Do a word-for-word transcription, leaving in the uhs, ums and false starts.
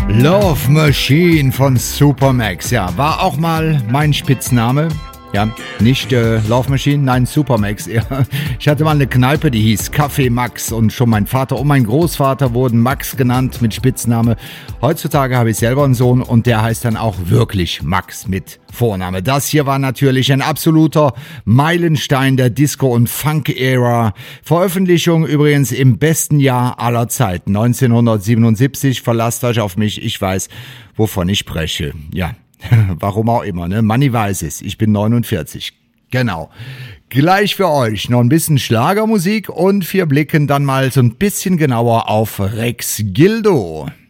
Love Machine von Supermax, ja, war auch mal mein Spitzname. Ja, nicht äh, Love Machine, nein, Supermax. Ja. Ich hatte mal eine Kneipe, die hieß Café Max und schon mein Vater und mein Großvater wurden Max genannt mit Spitzname. Heutzutage habe ich selber einen Sohn und der heißt dann auch wirklich Max mit Vorname. Das hier war natürlich ein absoluter Meilenstein der Disco- und Funk-Ära. Veröffentlichung übrigens im besten Jahr aller Zeiten, neunzehnhundertsiebenundsiebzig. Verlasst euch auf mich, ich weiß, wovon ich spreche. Ja. Warum auch immer, ne? Manni weiß es. Ich bin neunundvierzig. Genau. Gleich für euch noch ein bisschen Schlagermusik und wir blicken dann mal so ein bisschen genauer auf Rex Gildo.